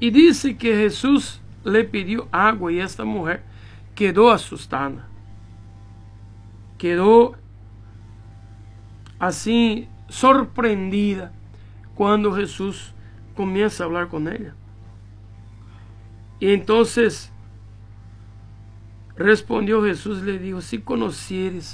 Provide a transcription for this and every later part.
Y dice que Jesús le pidió agua y esta mujer quedó asustada. Quedó así sorprendida cuando Jesús comienza a hablar con ella. Y entonces respondió Jesús, le dijo, si conocieras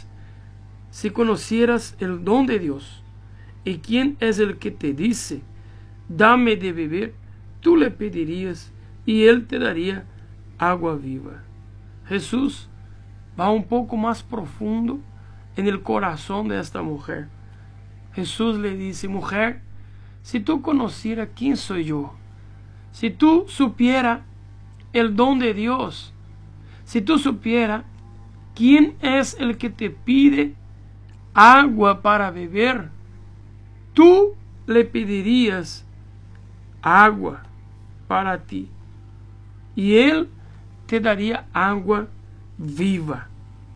el don de Dios y quién es el que te dice, dame de beber, tú le pedirías y él te daría agua viva. Jesús va un poco más profundo en el corazón de esta mujer. Jesús le dice, mujer, si tú conocieras quién soy yo, si tú supieras el don de Dios, si tú supieras quién es el que te pide agua para beber, tú le pedirías agua para ti y él te daría agua viva.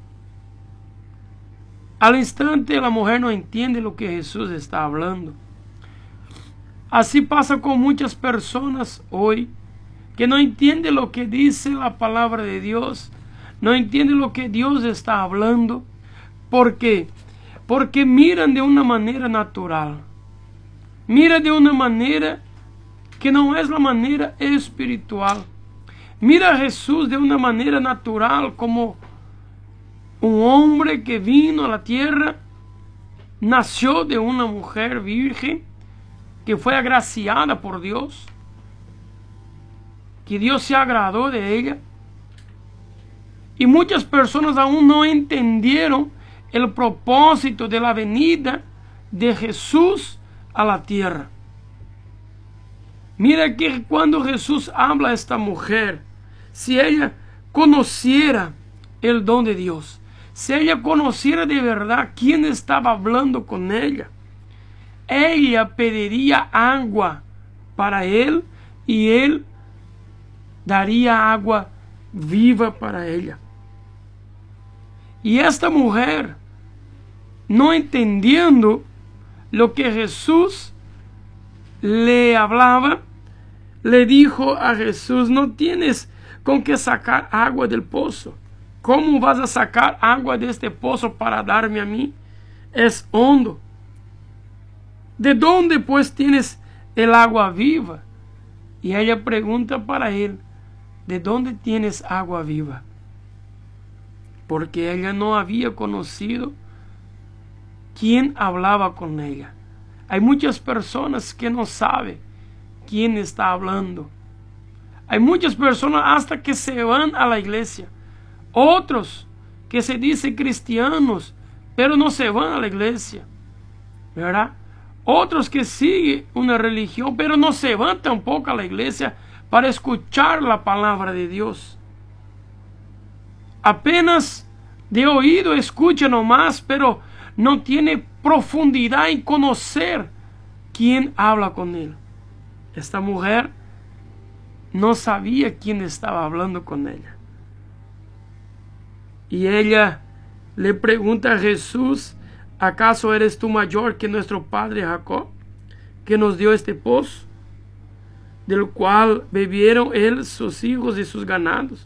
Al instante la mujer no entiende lo que Jesús está hablando. Así pasa con muchas personas hoy que no entienden lo que dice la palabra de Dios, no entienden lo que Dios está hablando. ¿Por qué? Porque miran de una manera natural, miran de una manera que no es la manera espiritual. Mira a Jesús de una manera natural, como un hombre que vino a la tierra, nació de una mujer virgen, que fue agraciada por Dios, que Dios se agradó de ella. Y muchas personas aún no entendieron el propósito de la venida de Jesús a la tierra. Mira que cuando Jesús habla a esta mujer, si ella conociera el don de Dios, si ella conociera de verdad quién estaba hablando con ella pediría agua para él y él daría agua viva para ella. Y esta mujer, no entendiendo lo que Jesús le hablaba, le dijo a Jesús, no tienes con qué sacar agua del pozo. ¿Cómo vas a sacar agua de este pozo para darme a mí? Es hondo. ¿De dónde pues tienes el agua viva? Y ella pregunta para él, ¿de dónde tienes agua viva? Porque ella no había conocido quién hablaba con ella. Hay muchas personas que no saben quién está hablando. Hay muchas personas hasta que se van a la iglesia. Otros que se dicen cristianos, pero no se van a la iglesia, ¿verdad? Otros que siguen una religión, pero no se van tampoco a la iglesia para escuchar la palabra de Dios. Apenas de oído escucha nomás, pero no tiene profundidad en conocer quién habla con él. Esta mujer no sabía quién estaba hablando con ella. Y ella le pregunta a Jesús, ¿acaso eres tú mayor que nuestro padre Jacob, que nos dio este pozo, del cual bebieron él, sus hijos y sus ganados?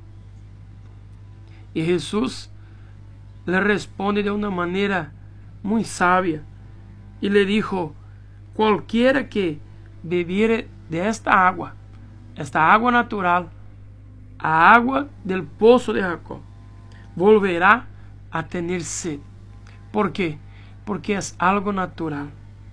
Y Jesús le responde de una manera muy sabia y le dijo, cualquiera que bebiere de esta agua natural, a agua del pozo de Jacob, volverá a tener sed. ¿Por qué? Porque es algo natural.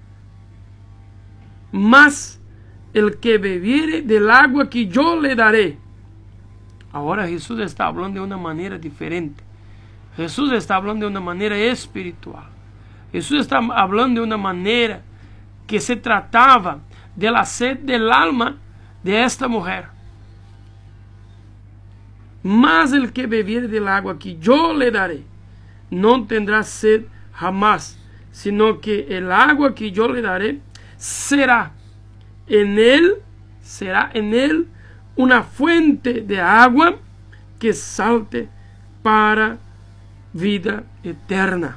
Mas el que bebiere del agua que yo le daré. Ahora Jesús está hablando de una manera diferente. Jesús está hablando de una manera espiritual. Jesús está hablando de una manera que se trataba de la sed del alma de esta mujer. Mas el que bebiere del agua que yo le daré, no tendrá sed jamás, sino que el agua que yo le daré será en él una fuente de agua que salte para vida eterna.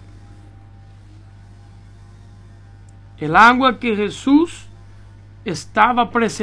El agua que Jesús estaba presente